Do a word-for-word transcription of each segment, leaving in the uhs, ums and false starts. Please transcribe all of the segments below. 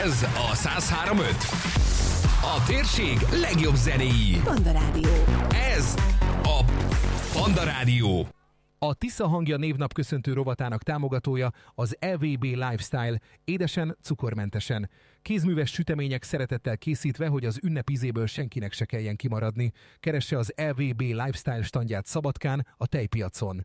Ez a száz három pont öt. A térség legjobb zenéi. Panda Rádió. Ez a Panda Rádió. A Tisza hangja névnap köszöntő rovatának támogatója az e vé bé Lifestyle, édesen, cukormentesen. Kézműves sütemények szeretettel készítve, hogy az ünnep ízéből senkinek se kelljen kimaradni. Keresse az e vé bé Lifestyle standját Szabadkán, a tejpiacon.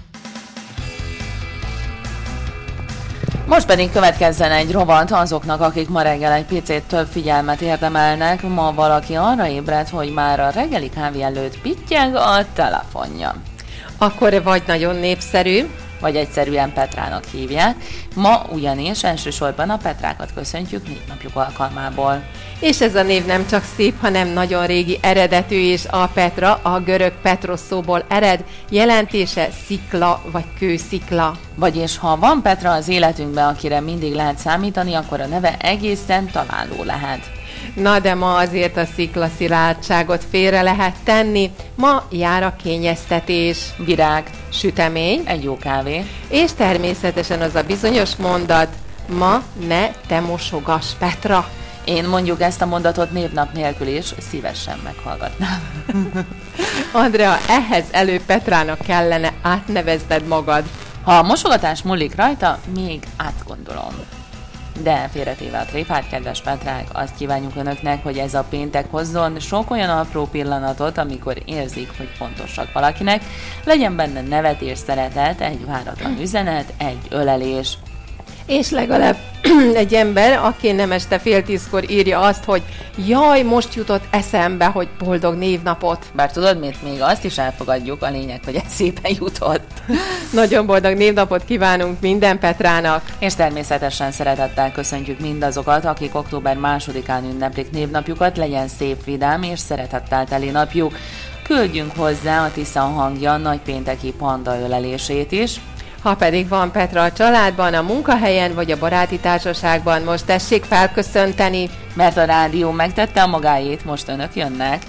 Most pedig következzen egy rovat azoknak, akik ma reggel egy picit több figyelmet érdemelnek. Ma valaki arra ébredt, hogy már a reggeli kávé előtt pittyeg a telefonja. Akkor vagy nagyon népszerű, vagy egyszerűen Petrának hívják. Ma ugyanis elsősorban a Petrákat köszöntjük névnapjuk alkalmából. És ez a név nem csak szép, hanem nagyon régi eredetű is. A Petra a görög Petros szóból ered, jelentése szikla vagy kőszikla. Vagyis ha van Petra az életünkben, akire mindig lehet számítani, akkor a neve egészen találó lehet. Na de ma azért a sziklaszilárdságot félre lehet tenni. Ma jár a kényeztetés, virág, sütemény, egy jó kávé, és természetesen az a bizonyos mondat, ma ne te mosogass, Petra. Én mondjuk ezt a mondatot névnap nélkül is szívesen meghallgatnám. Andrea, ehhez előbb Petrának kellene átnevezned magad. Ha a mosogatás múlik rajta, még átgondolom. De félretéve a tréfát, kedves Petrák, azt kívánjuk önöknek, hogy ez a péntek hozzon sok olyan apró pillanatot, amikor érzik, hogy fontosak valakinek. Legyen benne nevetés, szeretet, egy váratlan üzenet, egy ölelés. És legalább egy ember, aki nem este fél tízkor írja azt, hogy jaj, most jutott eszembe, hogy boldog névnapot. Bár tudod mit, még azt is elfogadjuk, a lényeg, hogy ez szépen jutott. Nagyon boldog névnapot kívánunk minden Petrának. És természetesen szeretettel köszöntjük mindazokat, akik október másodikán ünneplik névnapjukat, legyen szép, vidám és szeretettel teli napjuk. Küldjünk hozzá a Tisza hangja nagypénteki panda ölelését is. Ha pedig van Petra a családban, a munkahelyen vagy a baráti társaságban, most tessék felköszönteni. Mert a rádió megtette a magáét, most önök jönnek.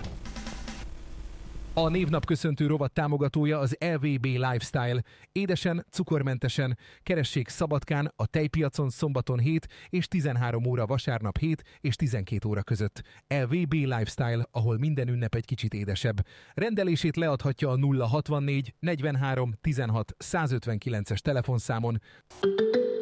A névnap köszöntő rovat támogatója az e vé bé Lifestyle. Édesen, cukormentesen. Keressék Szabadkán, a tejpiacon szombaton hét és tizenhárom óra, vasárnap hét és tizenkét óra között. e vé bé Lifestyle, ahol minden ünnep egy kicsit édesebb. Rendelését leadhatja a nulla hatvannégy negyvenhárom tizenhat százötvenkilences telefonszámon.